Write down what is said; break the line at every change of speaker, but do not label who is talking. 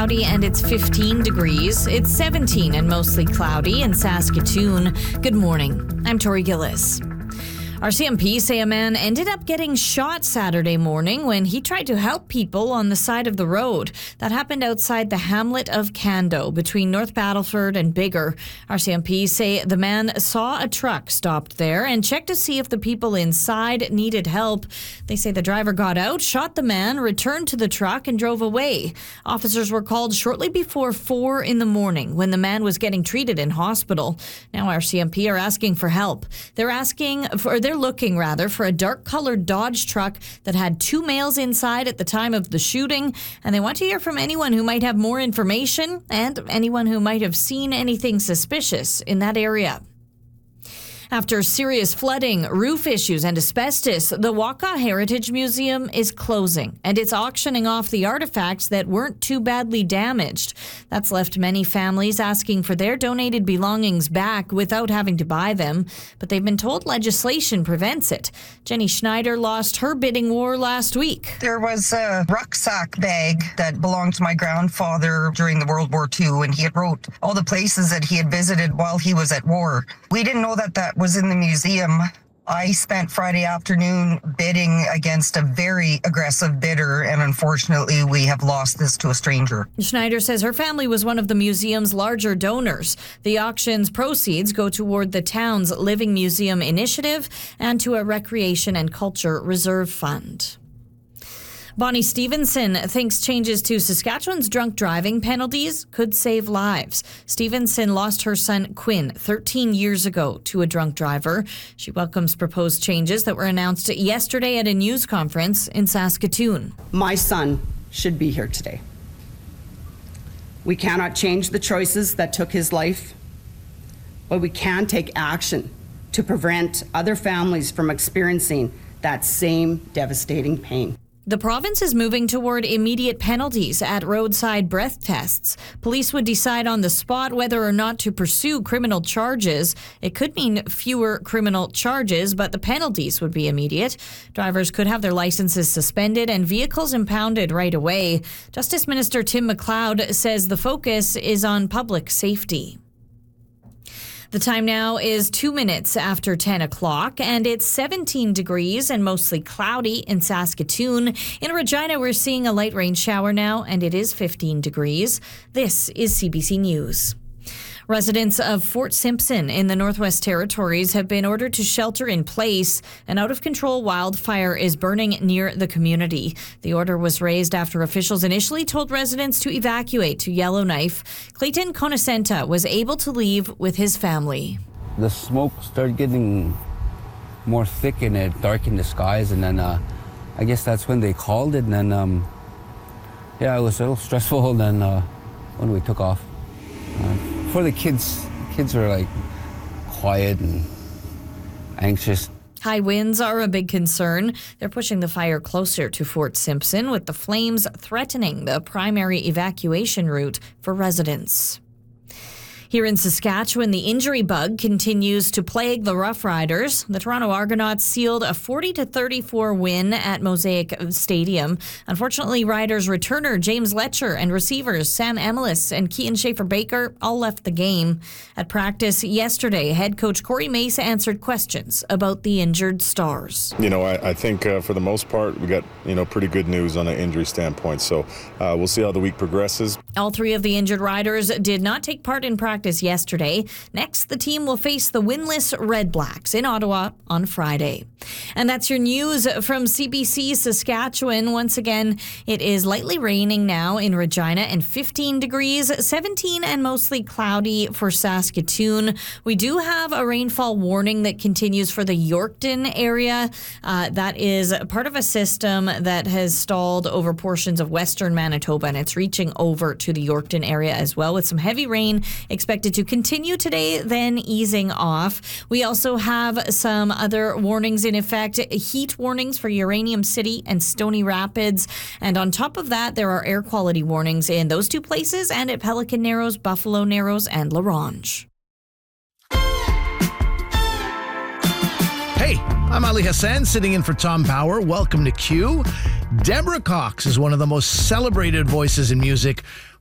cloudy and it's 15 degrees. It's 17 and mostly cloudy in Saskatoon. Good morning. I'm Tori Gillis. RCMP say a man ended up getting shot Saturday morning when he tried to help people on the side of the road. That happened outside the hamlet of Cando between North Battleford and Biggar. RCMP say the man saw a truck stopped there and checked to see if the people inside needed help. They say the driver got out, shot the man, returned to the truck and drove away. Officers were called shortly before 4 in the morning when the man was getting treated in hospital. Now RCMP are asking for help. They're looking for a dark-colored Dodge truck that had 2 males inside at the time of the shooting, and they want to hear from anyone who might have more information and anyone who might have seen anything suspicious in that area. After serious flooding, roof issues, and asbestos, the Waka Heritage Museum is closing, and it's auctioning off the artifacts that weren't too badly damaged. That's left many families asking for their donated belongings back without having to buy them, but they've been told legislation prevents it. Jenny Schneider lost her bidding war last week.
There was a rucksack bag that belonged to my grandfather during the World War II, and he had wrote all the places that he had visited while he was at war. We didn't know that was in the museum. I spent Friday afternoon bidding against a very aggressive bidder, and unfortunately we have lost this to a stranger.
Schneider says her family was one of the museum's larger donors. The auction's proceeds go toward the town's Living Museum initiative and to a recreation and culture reserve fund. Bonnie Stevenson thinks changes to Saskatchewan's drunk driving penalties could save lives. Stevenson lost her son Quinn 13 years ago to a drunk driver. She welcomes proposed changes that were announced yesterday at a news conference in Saskatoon.
My son should be here today. We cannot change the choices that took his life, but we can take action to prevent other families from experiencing that same devastating pain.
The province is moving toward immediate penalties at roadside breath tests. Police would decide on the spot whether or not to pursue criminal charges. It could mean fewer criminal charges, but the penalties would be immediate. Drivers could have their licenses suspended and vehicles impounded right away. Justice Minister Tim McLeod says the focus is on public safety. The time now is 2 minutes after 10 o'clock, and it's 17 degrees and mostly cloudy in Saskatoon. In Regina, we're seeing a light rain shower now, and it is 15 degrees. This is CBC News. Residents of Fort Simpson in the Northwest Territories have been ordered to shelter in place. An out-of-control wildfire is burning near the community. The order was raised after officials initially told residents to evacuate to Yellowknife. Clayton Conacenta was able to leave with his family.
The smoke started getting more thick and it darkened the skies, and then I guess that's when they called it, and then it was a little stressful, and then when we took off. For the kids were like quiet and anxious.
High winds are a big concern. They're pushing the fire closer to Fort Simpson, with the flames threatening the primary evacuation route for residents. Here in Saskatchewan, the injury bug continues to plague the Rough Riders. The Toronto Argonauts sealed a 40-34 win at Mosaic Stadium. Unfortunately, Riders returner James Letcher and receivers Sam Emelis and Keaton Schaefer-Baker all left the game. At practice yesterday, head coach Corey Mace answered questions about the injured Stars.
I think for the most part, we got, pretty good news on an injury standpoint. So we'll see how the week progresses.
All 3 of the injured Riders did not take part in practice yesterday. Next, the team will face the winless Red Blacks in Ottawa on Friday. And that's your news from CBC Saskatchewan. Once again, it is lightly raining now in Regina and 15 degrees, 17 and mostly cloudy for Saskatoon. We do have a rainfall warning that continues for the Yorkton area. That is part of a system that has stalled over portions of western Manitoba, and it's reaching over to the Yorkton area as well, with some heavy rain expected to continue today, then easing off. We also have some other warnings in effect, heat warnings for Uranium City and Stony Rapids. And on top of that, there are air quality warnings in those 2 places and at Pelican Narrows, Buffalo Narrows, and La Ronge.
Hey, I'm Ali Hassan, sitting in for Tom Power. Welcome to Q. Deborah Cox is one of the most celebrated voices in music.